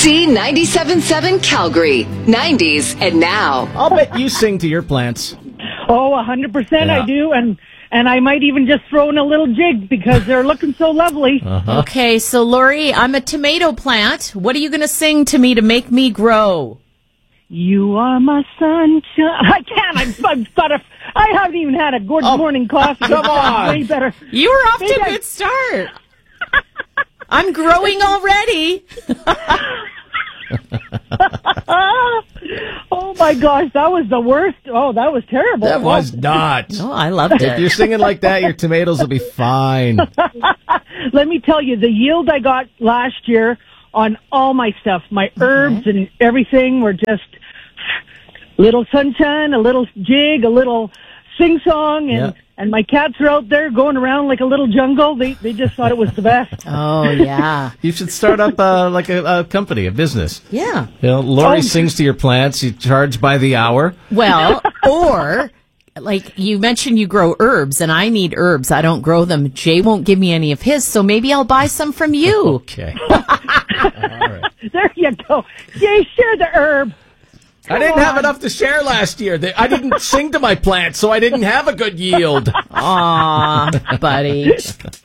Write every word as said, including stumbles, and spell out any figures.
C ninety-seven point seven Calgary, nineties and now. I'll bet you sing to your plants. Oh, one hundred percent Yeah. I do, and and I might even just throw in a little jig because they're looking so lovely. Uh-huh. Okay, so Lori, I'm a tomato plant. What are you going to sing to me to make me grow? You are my sunshine. I can't. I've, I've got a. I haven't even had a good Oh, morning coffee. come on. Way better. You were off to Maybe a I- good start. I'm growing already. Oh my gosh, that was the worst. Oh, that was terrible. That was not. Oh, I loved If you're it. singing like that, your tomatoes will be fine. Let me tell you, the yield I got last year on all my stuff, my herbs and everything, were just little sunshine, a little jig, a little sing song, and Yeah. and my cats are out there going around like a little jungle. They they just thought it was the best. Oh, yeah. You should start up uh, like a, a company, a business. Yeah. You know, Lori Oh. sings to your plants. You charge by the hour. Well, or like you mentioned, you grow herbs, and I need herbs. I don't grow them. Jay won't give me any of his, so maybe I'll buy some from you. Okay. All right. There you go. Yay, share the herb. I didn't have enough to share last year. They- I didn't sing to my plants, so I didn't have a good yield. Aw, buddy.